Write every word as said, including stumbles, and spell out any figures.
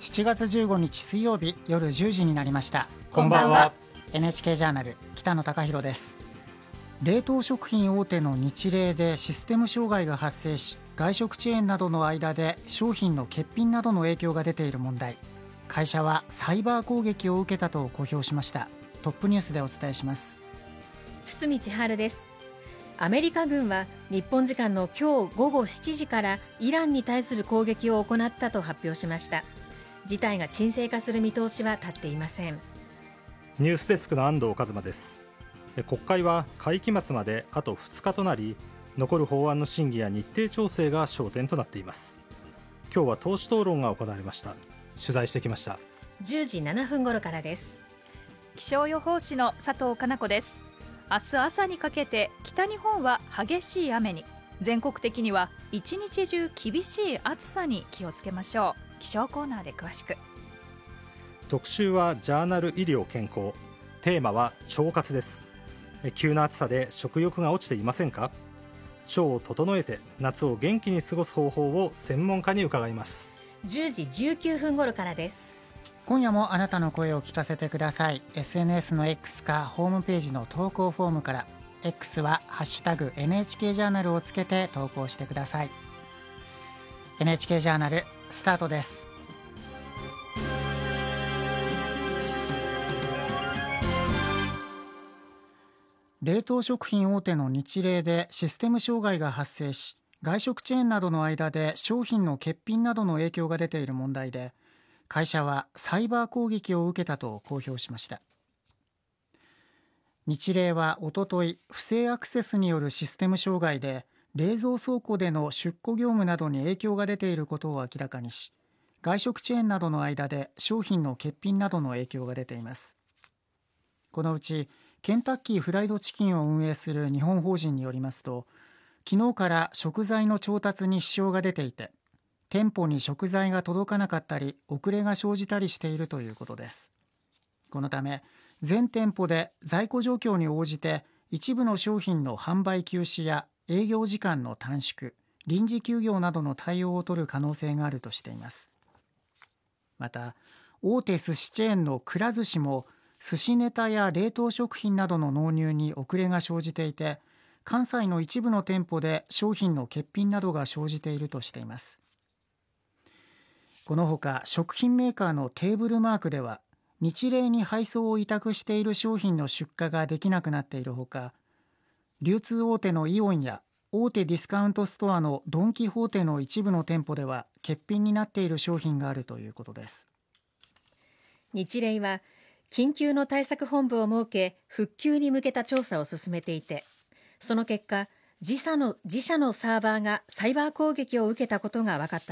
しちがつじゅうごにち水曜日夜じゅうじになりました。 こんばんは。 エヌエイチケー ジャーナル北野貴弘です。冷凍食品大手のニチレイでシステム障害が発生し、外食チェーンなどの間で商品の欠品などの影響が出ている問題。会社はサイバー攻撃を受けたと公表しました。トップニュースでお伝えします。 堤千春です。アメリカ軍は日本時間の今日午後しちじからイランに対する攻撃を行ったと発表しました。事態が沈静化する見通しは立っていません。 ニュースデスクの安藤和馬です。国会は会期末まであとふつかとなり、残る法案の審議や日程調整が焦点となっています。今日は党首討論が行われました。取材してきました。 じゅうじななふん頃からです。 気象予報士の佐藤かな子です。明日朝にかけて北日本は激しい雨に、全国的には一日中厳しい暑さに気をつけましょう。気象コーナーで詳しく。 特集はジャーナル医療健康、テーマは腸活です。急な暑さで食欲が落ちていませんか？腸を整えて夏を元気に過ごす方法を専門家に伺います。 じゅうじじゅうきゅうふん頃からです。 今夜もあなたの声を聞かせてください。 エスエヌエス の X かホームページの投稿フォームから。 X はハッシュタグ エヌエイチケー ジャーナルをつけて投稿してください。 エヌエイチケー ジャーナルスタートです。冷凍食品大手のニチレイでシステム障害が発生し、外食チェーンなどの間で商品の欠品などの影響が出ている問題で、会社はサイバー攻撃を受けたと公表しました。ニチレイはおととい、不正アクセスによるシステム障害で冷蔵倉庫での出庫業務などに影響が出ていることを明らかにし、外食チェーンなどの間で商品の欠品などの影響が出ています。このうちケンタッキーフライドチキンを運営する日本法人によりますと、昨日から食材の調達に支障が出ていて、店舗に食材が届かなかったり遅れが生じたりしているということです。このため全店舗で在庫状況に応じて一部の商品の販売休止や営業時間の短縮、臨時休業などの対応を取る可能性があるとしています。また大手寿司チェーンのくら寿司も寿司ネタや冷凍食品などの納入に遅れが生じていて、関西の一部の店舗で商品の欠品などが生じているとしています。このほか食品メーカーのテーブルマークでは、ニチレイに配送を委託している商品の出荷ができなくなっているほか、流通大手のイオンや大手ディスカウントストアのドン・キホーテの一部の店舗では欠品になっている商品があるということです。 ニチレイは緊急の対策本部を設け、復旧に向けた調査を進めていて、その結果、自社の、自社のサーバーがサイバー攻撃を受けたことが分かった